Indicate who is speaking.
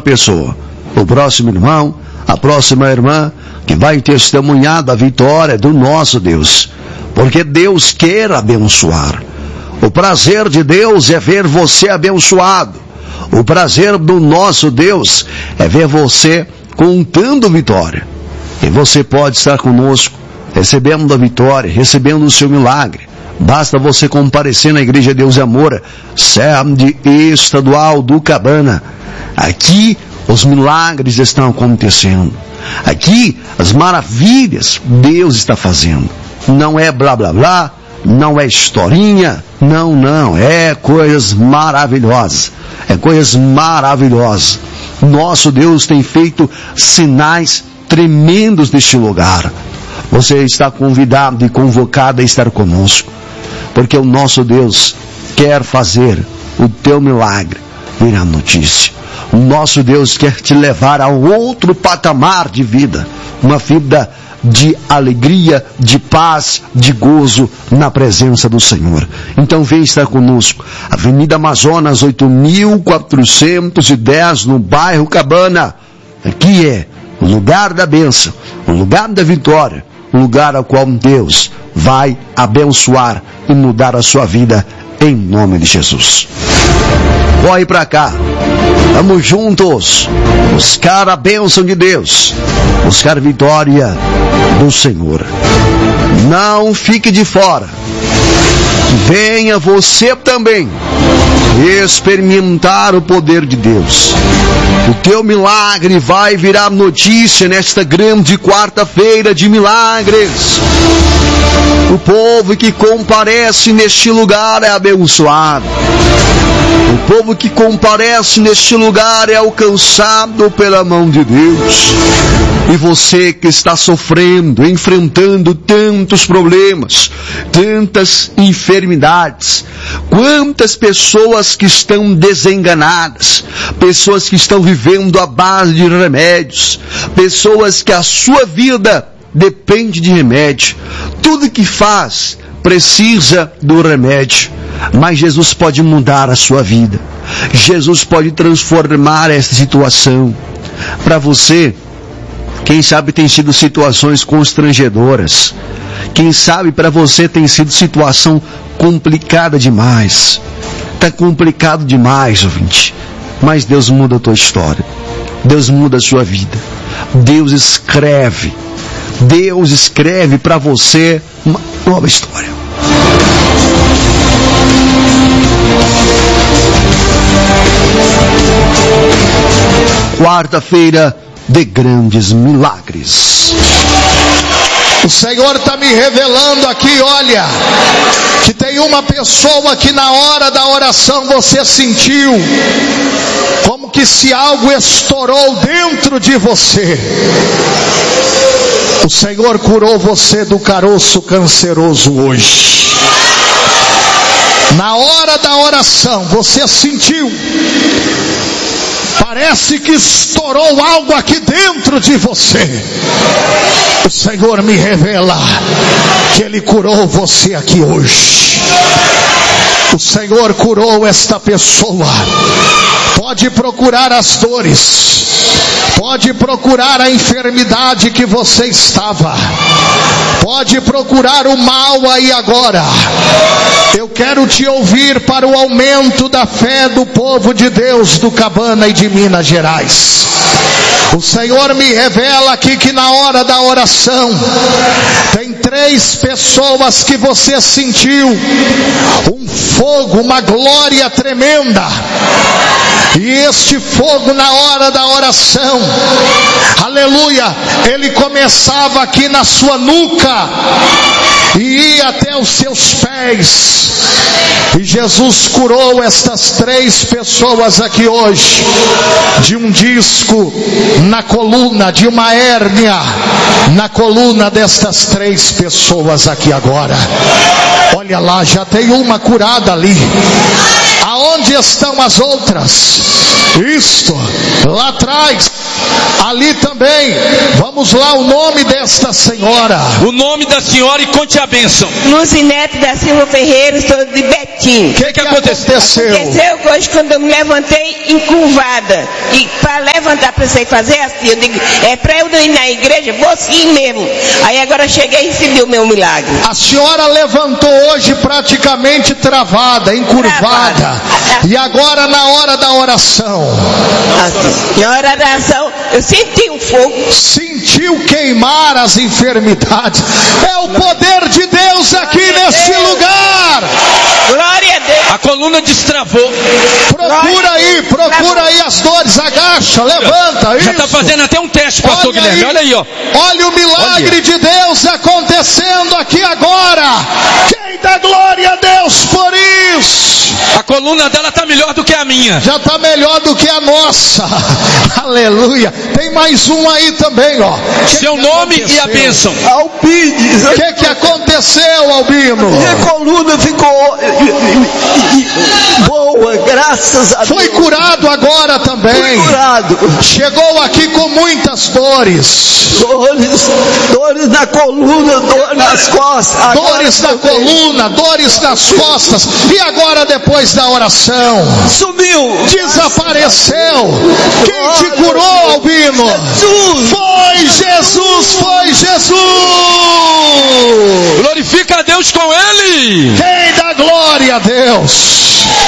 Speaker 1: pessoa, o próximo irmão, a próxima irmã, que vai testemunhar da vitória do nosso Deus. Porque Deus quer abençoar. O prazer de Deus é ver você abençoado. O prazer do nosso Deus é ver você contando vitória. E você pode estar conosco, recebendo a vitória, recebendo o seu milagre. Basta você comparecer na Igreja Deus e Amor, sede estadual do Cabana. Aqui os milagres estão acontecendo. Aqui as maravilhas Deus está fazendo. Não é blá blá blá, não é historinha, não, é coisas maravilhosas. É coisas maravilhosas. Nosso Deus tem feito sinais tremendos neste lugar. Você está convidado e convocado a estar conosco, porque o nosso Deus quer fazer o teu milagre virar notícia. O nosso Deus quer te levar a outro patamar de vida, uma vida de alegria, de paz, de gozo na presença do Senhor. Então vem estar conosco. Avenida Amazonas 8410, no bairro Cabana. Aqui é o lugar da bênção, o lugar da vitória, o lugar ao qual Deus vai abençoar e mudar a sua vida em nome de Jesus. Corre para cá. Vamos juntos buscar a bênção de Deus, buscar a vitória do Senhor. Não fique de fora. Venha você também experimentar o poder de Deus. O teu milagre vai virar notícia nesta grande quarta-feira de milagres. O povo que comparece neste lugar é abençoado. O povo que comparece neste lugar é alcançado pela mão de Deus. E você que está sofrendo, enfrentando tantos problemas, tantas enfermidades, quantas pessoas que estão desenganadas, pessoas que estão vivendo à base de remédios, pessoas que a sua vida depende de remédio, tudo que faz precisa do remédio, mas Jesus pode mudar a sua vida, Jesus pode transformar essa situação. Para você, quem sabe tem sido situações constrangedoras, quem sabe para você tem sido situação complicada demais, está complicado demais, ouvinte, mas Deus muda a tua história, Deus muda a sua vida, Deus escreve para você uma nova história. Quarta-feira de grandes milagres.
Speaker 2: O Senhor está me revelando aqui, olha, que tem uma pessoa que na hora da oração você sentiu como que se algo estourou dentro de você. O Senhor curou você do caroço canceroso hoje. Na hora da oração você sentiu, parece que estourou algo aqui dentro de você. O Senhor me revela que Ele curou você aqui hoje. O Senhor curou esta pessoa. Pode procurar as dores, pode procurar a enfermidade que você estava, pode procurar o mal aí agora. Eu quero te ouvir para o aumento da fé do povo de Deus do Cabana e de Minas Gerais. O Senhor me revela aqui que na hora da oração tem 3 pessoas que você sentiu um fogo, uma glória tremenda. E este fogo na hora da oração, aleluia, ele começava aqui na sua nuca e ia até os seus pés. E Jesus curou estas 3 pessoas aqui hoje de um disco na coluna, de uma hérnia na coluna destas 3 pessoas aqui agora. Olha lá, já tem uma curada ali. Aonde estão as outras? Isto, lá atrás. Ali também, vamos lá, o nome desta senhora.
Speaker 3: O nome da senhora e conte a bênção.
Speaker 4: Luzinete da Silva Ferreira, sou de Betim.
Speaker 2: O que aconteceu?
Speaker 4: Aconteceu que hoje, quando eu me levantei encurvada, e para levantar, precisei fazer assim, eu digo, é para eu não ir na igreja, vou sim mesmo. Aí agora cheguei e recebi o meu milagre.
Speaker 2: A senhora levantou hoje praticamente travada, encurvada. E agora na hora da oração.
Speaker 4: Assim, na hora da oração, eu senti um fogo.
Speaker 2: Sentiu queimar as enfermidades. É o poder de Deus aqui neste lugar.
Speaker 4: Glória a Deus.
Speaker 3: A coluna destravou.
Speaker 2: Procura aí as dores. Agacha, levanta.
Speaker 3: Já está fazendo até um teste, pastor Guilherme. Olha aí, ó.
Speaker 2: Olha o milagre de Deus acontecendo aqui agora. Quem dá glória a Deus por isso?
Speaker 3: A coluna dela está melhor do que a minha.
Speaker 2: Já está melhor do que a nossa. Aleluia. Tem mais um aí também, ó.
Speaker 3: Seu nome aconteceu? E a bênção.
Speaker 1: Alpides.
Speaker 2: O que aconteceu, Albino?
Speaker 1: Minha coluna ficou boa, graças a Deus.
Speaker 2: Foi curado agora também.
Speaker 1: Foi curado.
Speaker 2: Chegou aqui com muitas dores.
Speaker 1: Dores na coluna, dor nas costas.
Speaker 2: Dores na coluna, dores nas costas. E agora depois da oração?
Speaker 1: Sumiu.
Speaker 2: Desapareceu. Quem te curou, Albino?
Speaker 1: Jesus.
Speaker 2: Foi Jesus, foi Jesus.
Speaker 3: Glorifica a Deus com ele.
Speaker 2: Quem dá glória a Deus?